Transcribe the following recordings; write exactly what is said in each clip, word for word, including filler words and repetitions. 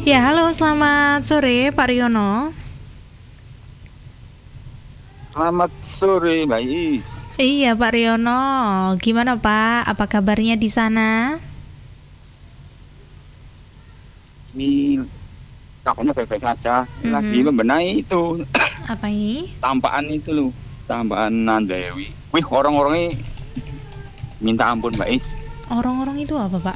Ya, halo, selamat sore Pak Riono. Selamat sore, Mbak Is. Iya, Pak Riono. Gimana, Pak? Apa kabarnya di sana? Ini kabarnya baik-baik saja. Mhm. Lagi membenahi itu Apa ini? tampakan itu loh, tampakan Nandewi. Wih, orang-orangnya minta ampun, Mbak Is. Orang-orang itu apa, Pak?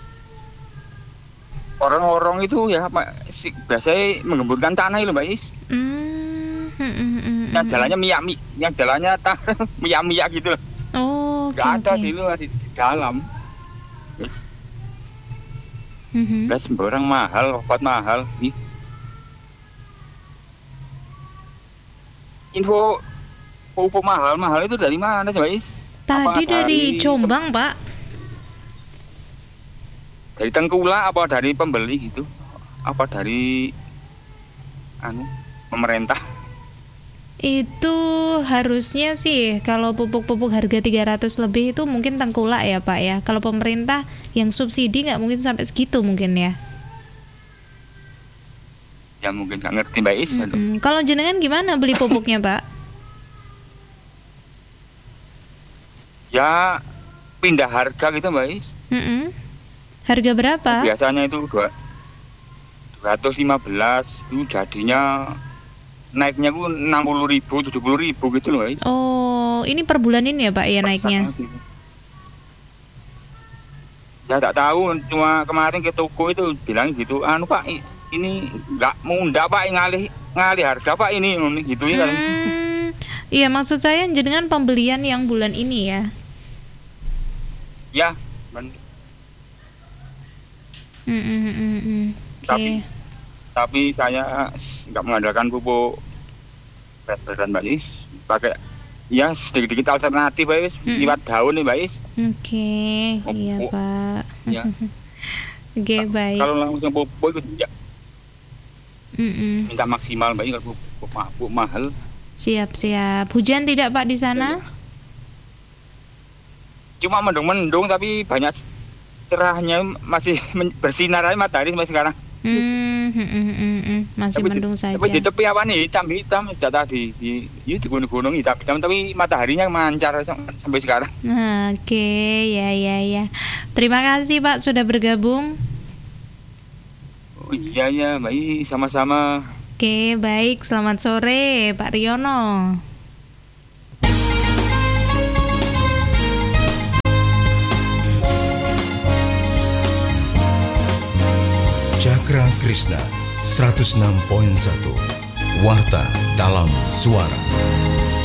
Orang-orang itu ya Pak, si, biasanya menggemburkan tanah itu, Mbak Is. Hmm, hmm, hmm, hmm, hmm. Yang jalannya miyak-miyak, yang jalannya ta- miyak-miyak gitu loh. Oh, oke, Nggak ada oke. di luar, di, di dalam. Mhm. Gas sembarang mahal, obat mahal. Ih. Info pupuk mahal-mahal itu dari mana, Mbak Is? Apa Tadi dari dari- Jombang, Pak. Dari tengkulak apa dari pembeli gitu? Apa dari anu pemerintah? Itu harusnya sih kalau pupuk-pupuk harga tiga ratus lebih itu mungkin tengkulak ya, Pak ya. Kalau pemerintah yang subsidi nggak mungkin sampai segitu mungkin ya. Ya mungkin nggak ngerti, Mbak Is. aduh. Mm-mm. Kalau jenengan gimana beli pupuknya, Pak? Ya pindah harga gitu, Mbak Is. Mm-mm. Harga berapa? Biasanya itu dua ratus lima belas, itu jadinya naiknya ku enam puluh ribu, tujuh puluh ribu gitu loh, Mbak Is. Oh, ini per bulan ini ya, Pak ya naiknya? Ya tak tahu, cuma kemarin ke toko itu bilang gitu, anu Pak, i- ini nggak mudah Pak, ngalih ngalih harga Pak ini, ini gitu ya. Hmm, iya maksud saya jenengan pembelian yang bulan ini ya. Ya, men- Mm, mm, mm, mm. Oke. Tapi- tapi saya nggak mengandalkan pupuk berat-berat, Mbak Is, pakai ya sedikit-sedikit alternatif, Mbak Is, Mm. liwat daun nih, Mbak Is. Oke, Oh, iya oh. Pak. Ya. Oke, baik. Kalau langsung pupuk itu ya Mm-mm. minta maksimal, Mbak Is, kalau pupuk, ma- pupuk mahal. Siap, siap. Hujan tidak Pak di sana? Cuma mendung-mendung tapi banyak cerahnya, masih men- bersinar aja matahari sampai sekarang. Hmm, hmm, hmm, hmm, hmm. Masih Tapi di- mendung saja. Tapi di tepi apa nih hitam-hitam sudah tadi di di, di gunung-gunung hitam-hitam, tapi mataharinya mancar sam- sampai sekarang. Nah, oke, ya, ya, ya. Terima kasih Pak sudah bergabung. Oh, iya ya, Mbak Is, sama-sama. Oke, baik. Selamat sore Pak Riono. Cakra Krishna seratus enam koma satu Warta dalam Suara.